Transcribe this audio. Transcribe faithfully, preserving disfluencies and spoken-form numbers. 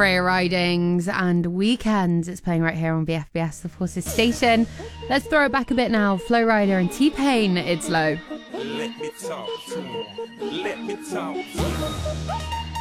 Freya Ridings and Weekends. It's playing right here on B F B S, the Forces station. Let's throw it back a bit now. Flo Rida and T-Pain, It's Low. Let me talk to you. Let me talk to you.